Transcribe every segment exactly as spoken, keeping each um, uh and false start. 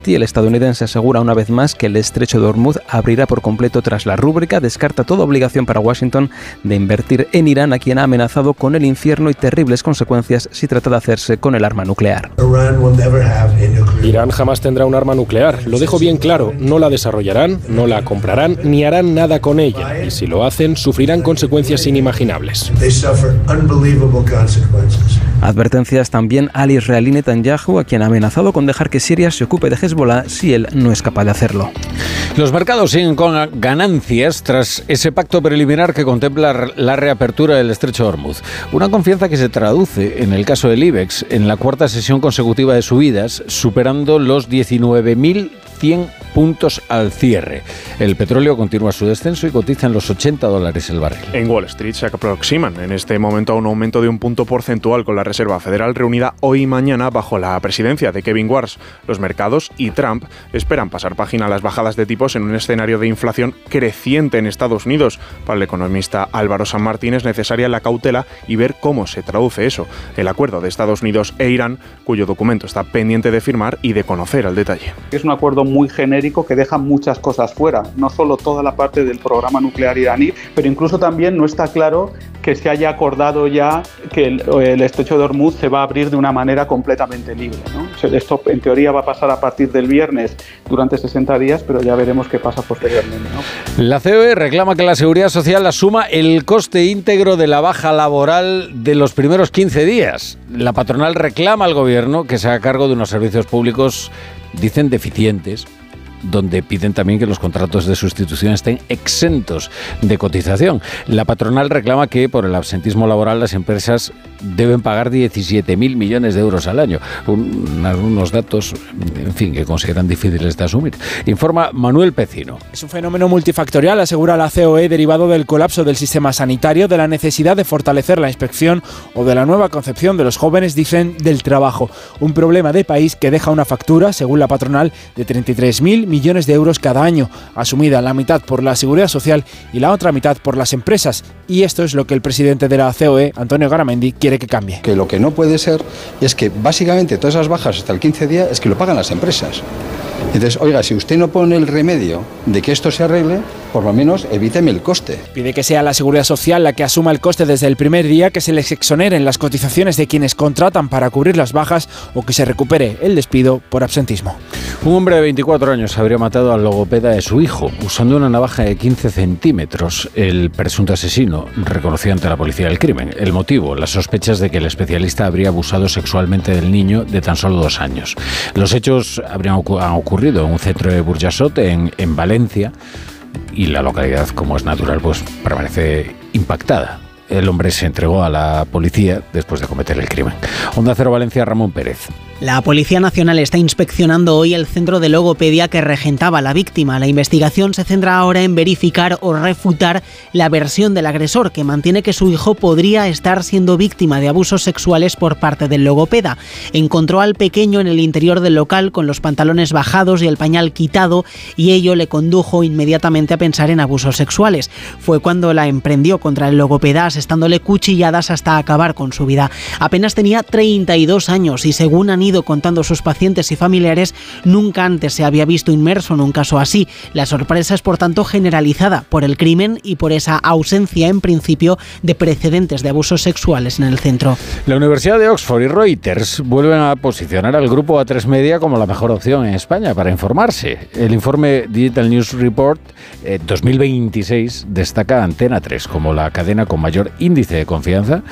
Y el estadounidense asegura una vez más que el estrecho de Hormuz abrirá por completo tras la rúbrica. Descarta toda obligación para Washington de invertir en Irán, a quien ha amenazado con el infierno y terribles consecuencias si trata de hacerse con el arma nuclear. Irán jamás tendrá un arma nuclear. Lo dejo bien claro. No la desarrollarán, no la comprarán, ni harán nada con ella. Y si lo hacen, sufrirán consecuencias inimaginables. Advertencias también al israelí Netanyahu, a quien ha amenazado con dejar que Siria se ocupe de Hezbollah si él no es capaz de hacerlo. Los mercados siguen con ganancias tras ese pacto preliminar que contempla la reapertura del estrecho de Hormuz. Una confianza que se traduce, en el caso del IBEX, en la cuarta sesión consecutiva de subidas, superando los diecinueve mil cien puntos al cierre. El petróleo continúa su descenso y cotiza en los ochenta dólares el barril. En Wall Street se aproximan en este momento a un aumento de un punto porcentual con la Reserva Federal reunida hoy y mañana bajo la presidencia de Kevin Warsh. Los mercados y Trump esperan pasar página a las bajadas de tipos en un escenario de inflación creciente en Estados Unidos. Para el economista Álvaro San Martín es necesaria la cautela y ver cómo se traduce eso. El acuerdo de Estados Unidos e Irán, cuyo documento está pendiente de firmar y de conocer al detalle. Es un acuerdo muy genérico que deja muchas cosas fuera, no solo toda la parte del programa nuclear iraní, pero incluso también no está claro que se haya acordado ya que el, el estrecho de Hormuz se va a abrir de una manera completamente libre, ¿no? Esto en teoría va a pasar a partir del viernes durante sesenta días, pero ya veremos qué pasa posteriormente, ¿no? La C O E reclama que la Seguridad Social asuma el coste íntegro de la baja laboral de los primeros quince días. La patronal reclama al gobierno que se haga cargo de unos servicios públicos, dicen, deficientes, donde piden también que los contratos de sustitución estén exentos de cotización. La patronal reclama que por el absentismo laboral las empresas deben pagar diecisiete mil millones de euros al año. Un, unos datos, en fin, que consideran difíciles de asumir. Informa Manuel Pecino. Es un fenómeno multifactorial, asegura la C O E, derivado del colapso del sistema sanitario, de la necesidad de fortalecer la inspección o de la nueva concepción de los jóvenes, dicen, del trabajo. Un problema de país que deja una factura, según la patronal, de treinta y tres mil millones de euros cada año, asumida la mitad por la Seguridad Social y la otra mitad por las empresas. Y esto es lo que el presidente de la C O E, Antonio Garamendi, quiere que cambie. Que lo que no puede ser es que básicamente todas esas bajas hasta el quince días es que lo pagan las empresas. Entonces, oiga, si usted no pone el remedio de que esto se arregle, por lo menos evíteme el coste. Pide que sea la Seguridad Social la que asuma el coste desde el primer día, que se les exoneren las cotizaciones de quienes contratan para cubrir las bajas o que se recupere el despido por absentismo. Un hombre de veinticuatro años habría matado al logopeda de su hijo usando una navaja de quince centímetros. El presunto asesino reconoció ante la policía el crimen. El motivo, las sospechas de que el especialista habría abusado sexualmente del niño de tan solo dos años. Los hechos habrían ocu- han ocurrido en un centro de Burjasot, en, en Valencia, y la localidad, como es natural, pues permanece impactada. El hombre se entregó a la policía después de cometer el crimen. Onda Cero Valencia, Ramón Pérez. La Policía Nacional está inspeccionando hoy el centro de logopedia que regentaba la víctima. La investigación se centra ahora en verificar o refutar la versión del agresor, que mantiene que su hijo podría estar siendo víctima de abusos sexuales por parte del logopeda. Encontró al pequeño en el interior del local con los pantalones bajados y el pañal quitado, y ello le condujo inmediatamente a pensar en abusos sexuales. Fue cuando la emprendió contra el logopeda, asestándole cuchilladas hasta acabar con su vida. Apenas tenía treinta y dos años y, según han ido contando sus pacientes y familiares, nunca antes se había visto inmerso en un caso así. La sorpresa es, por tanto, generalizada por el crimen y por esa ausencia, en principio, de precedentes de abusos sexuales en el centro. La Universidad de Oxford y Reuters vuelven a posicionar al grupo A tres Media como la mejor opción en España para informarse. El informe Digital News Report eh, dos mil veintiséis destaca a Antena tres como la cadena con mayor índice de confianza,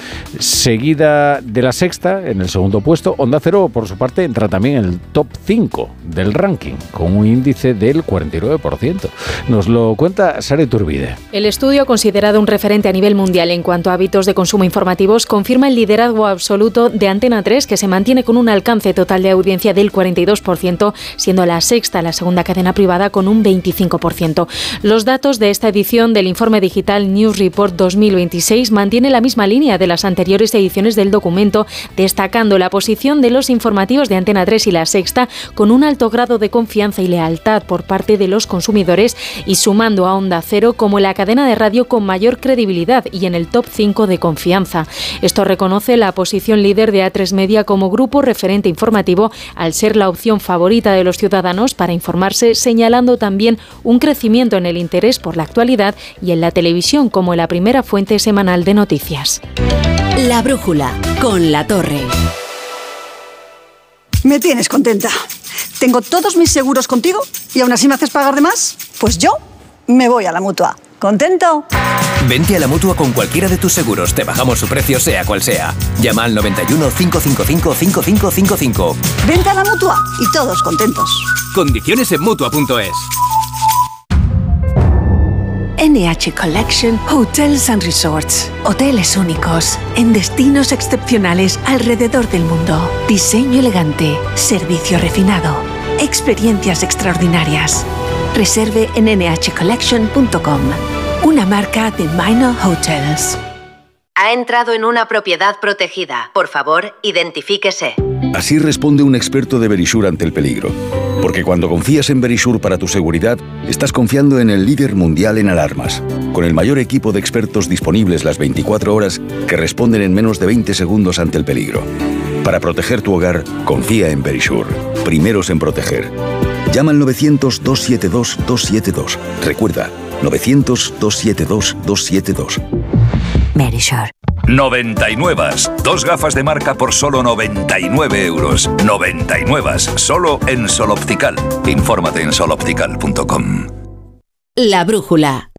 seguida de La Sexta en el segundo puesto. Onda Cero, por su parte, entra también en el top cinco del ranking, con un índice del cuarenta y nueve por ciento. Nos lo cuenta Sara Iturbide. El estudio, considerado un referente a nivel mundial en cuanto a hábitos de consumo informativos, confirma el liderazgo absoluto de Antena tres, que se mantiene con un alcance total de audiencia del cuarenta y dos por ciento, siendo La Sexta la segunda cadena privada con un veinticinco por ciento. Los datos de esta edición del informe Digital News Report dos mil veintiséis mantienen la misma línea de las anteriores ediciones del documento, destacando la posición de los informativos informativos de Antena tres y La Sexta con un alto grado de confianza y lealtad por parte de los consumidores y sumando a Onda Cero como la cadena de radio con mayor credibilidad y en el top cinco de confianza. Esto reconoce la posición líder de A tres Media como grupo referente informativo al ser la opción favorita de los ciudadanos para informarse, señalando también un crecimiento en el interés por la actualidad y en la televisión como la primera fuente semanal de noticias. La Brújula, con La Torre. Me tienes contenta. Tengo todos mis seguros contigo y aún así me haces pagar de más. Pues yo me voy a la Mutua. ¿Contento? Vente a la Mutua con cualquiera de tus seguros. Te bajamos su precio sea cual sea. Llama al noventa y uno, cinco cinco cinco, cinco cinco cinco cinco. Vente a la Mutua y todos contentos. Condiciones en Mutua punto es. N H Collection Hotels and Resorts. Hoteles únicos, en destinos excepcionales alrededor del mundo. Diseño elegante, servicio refinado, experiencias extraordinarias. Reserve en N H collection punto com. Una marca de Minor Hotels. Ha entrado en una propiedad protegida. Por favor, identifíquese. Así responde un experto de Verisure ante el peligro. Porque cuando confías en Verisure para tu seguridad, estás confiando en el líder mundial en alarmas, con el mayor equipo de expertos disponibles las veinticuatro horas que responden en menos de veinte segundos ante el peligro. Para proteger tu hogar, confía en Verisure. Primeros en proteger. Llama al novecientos, dos siete dos, dos siete dos. Recuerda, novecientos, dos siete dos, dos siete dos. Verisure. noventa y nueve. Dos gafas de marca por solo noventa y nueve euros. noventa y nueve. Solo en Sol Optical. Infórmate en sol optical punto com. La Brújula.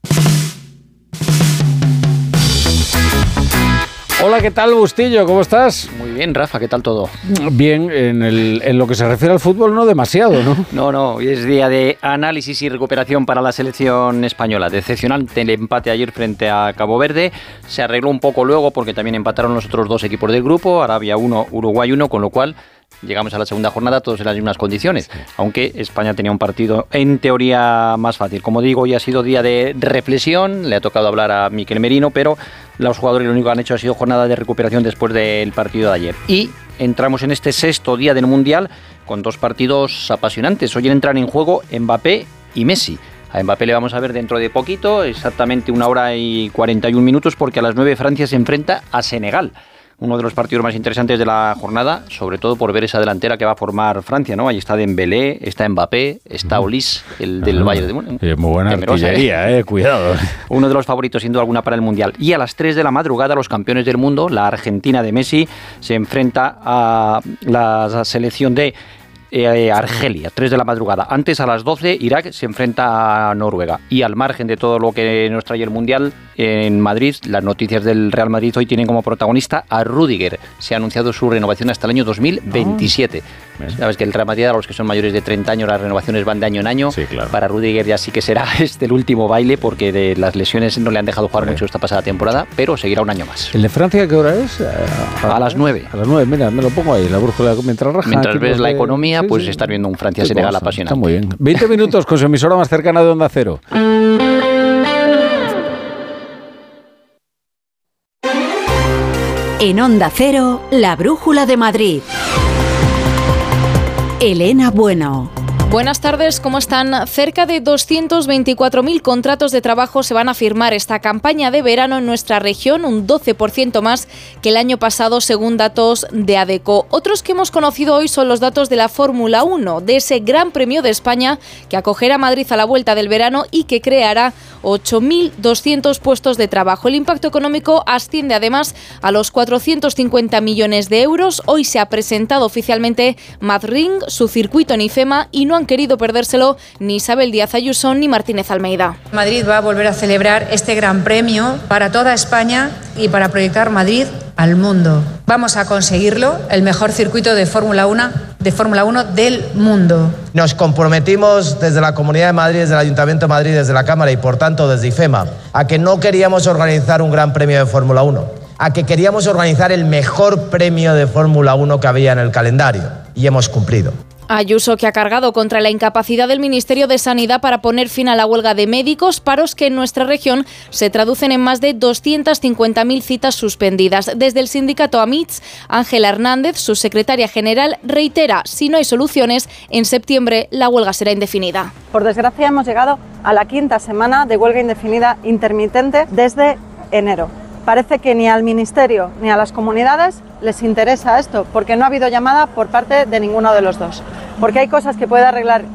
Hola, ¿qué tal, Bustillo? ¿Cómo estás? Muy bien, Rafa, ¿qué tal todo? Bien, en, el, en lo que se refiere al fútbol no demasiado, ¿no? No, no, hoy es día de análisis y recuperación para la selección española. Decepcionante el empate ayer frente a Cabo Verde. Se arregló un poco luego porque también empataron los otros dos equipos del grupo, Arabia uno, Uruguay uno, con lo cual llegamos a la segunda jornada todos en las mismas condiciones, aunque España tenía un partido en teoría más fácil. Como digo, hoy ha sido día de reflexión, le ha tocado hablar a Mikel Merino, pero los jugadores lo único que han hecho ha sido jornada de recuperación después del partido de ayer. Y entramos en este sexto día del Mundial con dos partidos apasionantes. Hoy entran en juego Mbappé y Messi. A Mbappé le vamos a ver dentro de poquito, exactamente una hora y cuarenta y un minutos, porque a las nueve Francia se enfrenta a Senegal. Uno de los partidos más interesantes de la jornada, sobre todo por ver esa delantera que va a formar Francia, ¿no? Ahí está Dembélé, está Mbappé, está Olise, el del Bayern de Múnich. Sí, muy buena artillería, eh, eh, cuidado. Uno de los favoritos, sin duda alguna, para el Mundial. Y a las tres de la madrugada, los campeones del mundo, la Argentina de Messi, se enfrenta a la selección de Eh, Argelia, tres de la madrugada. Antes, a las doce, Irak se enfrenta a Noruega. Y al margen de todo lo que nos trae el Mundial, en Madrid, las noticias del Real Madrid hoy tienen como protagonista a Rüdiger. Se ha anunciado su renovación hasta el año dos mil veintisiete. Oh. Sabes que el Real Madrid, a los que son mayores de treinta años, las renovaciones van de año en año. Sí, claro. Para Rüdiger ya sí que será este el último baile, porque de las lesiones no le han dejado jugar vale. mucho esta pasada temporada, pero seguirá un año más. ¿El de Francia qué hora es? A, a, a las nueve. A las nueve, mira, me lo pongo ahí, la brújula mientras raja. Mientras ves la de... economía, sí, pues sí. estar viendo un Francia-Senegal apasionante. Está muy bien. veinte minutos con su emisora más cercana de Onda Cero. En Onda Cero, la Brújula de Madrid. Elena Bueno. Buenas tardes, ¿cómo están? Cerca de doscientos veinticuatro mil contratos de trabajo se van a firmar esta campaña de verano en nuestra región, un doce por ciento más que el año pasado, según datos de ADECO. Otros que hemos conocido hoy son los datos de la Fórmula uno, de ese Gran Premio de España que acogerá Madrid a la vuelta del verano y que creará ocho mil doscientos puestos de trabajo. El impacto económico asciende además a los cuatrocientos cincuenta millones de euros. Hoy se ha presentado oficialmente Madrid, su circuito en IFEMA, y no han querido perdérselo ni Isabel Díaz Ayuso ni Martínez Almeida. Madrid va a volver a celebrar este gran premio para toda España y para proyectar Madrid al mundo. Vamos a conseguirlo, el mejor circuito de Fórmula uno, de Fórmula uno del mundo. Nos comprometimos desde la Comunidad de Madrid, desde el Ayuntamiento de Madrid, desde la Cámara y por tanto desde IFEMA, a que no queríamos organizar un gran premio de Fórmula uno, a que queríamos organizar el mejor premio de Fórmula uno que había en el calendario, y hemos cumplido. Ayuso, que ha cargado contra la incapacidad del Ministerio de Sanidad para poner fin a la huelga de médicos, paros que en nuestra región se traducen en más de doscientas cincuenta mil citas suspendidas. Desde el sindicato AMITS, Ángela Hernández, su secretaria general, reitera, si no hay soluciones, en septiembre la huelga será indefinida. Por desgracia hemos llegado a la quinta semana de huelga indefinida intermitente desde enero. Parece que ni al Ministerio ni a las comunidades les interesa esto, porque no ha habido llamada por parte de ninguno de los dos. Porque hay cosas que puede arreglar